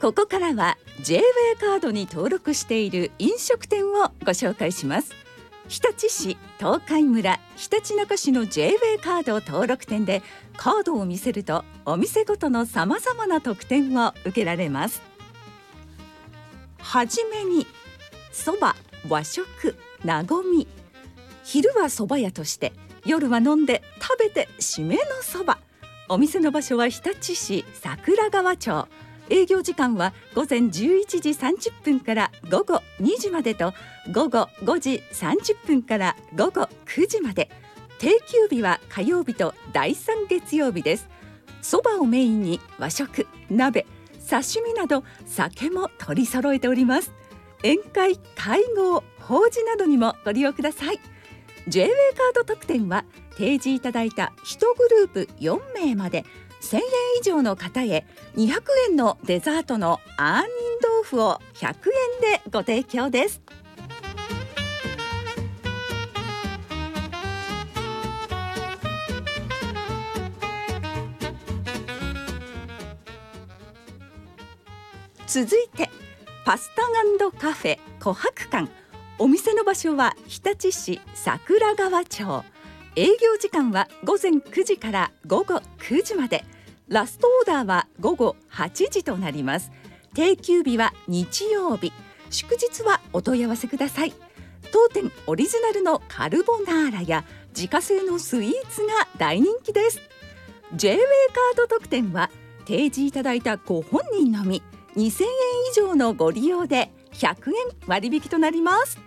ここからは J-WAY カードに登録している飲食店をご紹介します。日立市、東海村、ひたちなか市の J-WAY カード登録店でカードを見せるとお店ごとのさまざまな特典を受けられます。はじめにそば、和食、なごみ。昼はそば屋として、夜は飲んで食べて締めのそば。お店の場所は日立市桜川町。営業時間は午前11時30分から午後2時までと、午後5時30分から午後9時まで。定休日は火曜日と第3月曜日です。そばをメインに和食、鍋、刺身など酒も取り揃えております。宴会、会合、法事などにもご利用ください。J-WAY カード特典は提示いただいた1グループ4名まで1000円以上の方へ200円のデザートの杏仁豆腐を100円でご提供です。続いてパスタ&カフェ琥珀館。お店の場所は日立市桜川町。営業時間は午前9時から午後9時まで。ラストオーダーは午後8時となります。定休日は日曜日、祝日はお問い合わせください。当店オリジナルのカルボナーラや自家製のスイーツが大人気です。 J-WAY カード特典は提示いただいたご本人のみ2000円以上のご利用で100円割引となります。